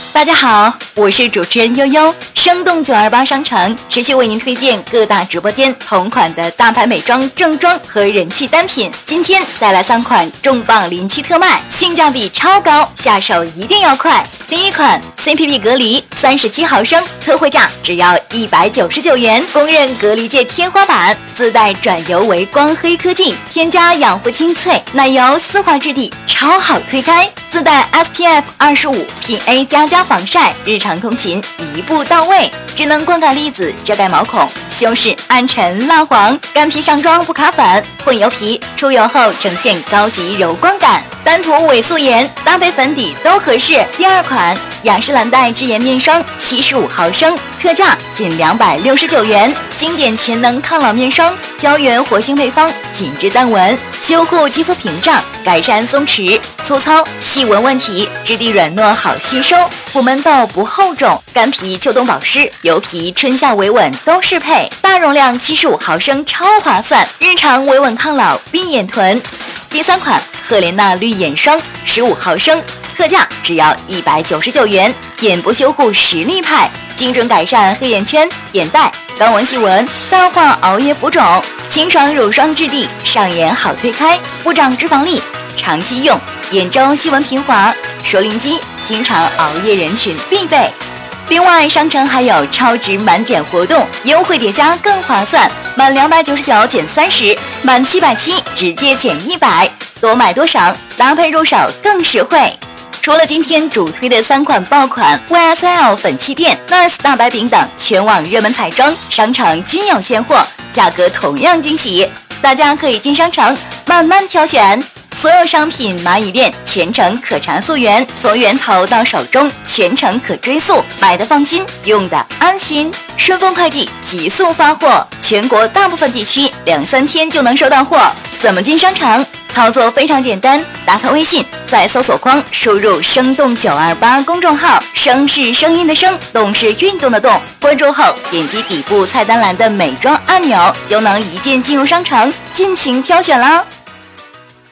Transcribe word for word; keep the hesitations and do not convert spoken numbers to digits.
大家好，我是主持人悠悠。生动九二八商城持续为您推荐各大直播间同款的大牌美妆、正装和人气单品。今天带来三款重磅临期特卖，性价比超高，下手一定要快。第一款 C P P 隔离三十七毫升，特惠价只要一百九十九元，公认隔离界天花板，自带转油为光黑科技，添加养肤精粹，奶油丝滑质地，超好推开。自带 S P F 二十五 P A 加加防晒，日常通勤一步到位。智能光感粒子遮盖毛孔，修饰暗沉蜡黄，干皮上妆不卡粉，混油皮出油后呈现高级柔光感。单涂伪素颜搭配粉底都合适。第二款雅诗兰黛智颜面霜七十五毫升，特价仅两百六十九元，经典全能抗老面霜，胶原活性配方，紧致淡纹，修护肌肤屏障，改善松弛、粗糙、细纹问题，质地软糯好吸收，不闷痘不厚肿，干皮秋冬保湿，油皮春夏维稳都适配。大容量七十五毫升超划算，日常维稳抗老闭眼臀。第三款赫莲娜绿眼霜十五毫升，特价只要一百九十九元，眼部修护实力派，精准改善黑眼圈、眼袋、高纹细纹，淡化熬夜浮肿，清爽乳霜质地，上眼好推开，不长脂肪粒，长期用，眼周细纹平滑，熟龄肌经常熬夜人群必备。另外，商城还有超值满减活动，优惠叠加更划算，满两百九十九减三十，满七百七直接减一百，多买多赏，搭配入手更实惠。除了今天主推的三款爆款 Y S L 粉气垫、N A R S 大白饼等全网热门彩妆，商城均有现货，价格同样惊喜，大家可以进商城慢慢挑选。所有商品蚂蚁链全程可查溯源，从源头到手中全程可追溯，买的放心，用的安心。顺丰快递急速发货，全国大部分地区两三天就能收到货。怎么进商城？操作非常简单，打开微信，在搜索框输入生动九二八公众号，声是声音的声，动是运动的动，关注后点击底部菜单栏的美妆按钮，就能一键进入商城，尽情挑选啦。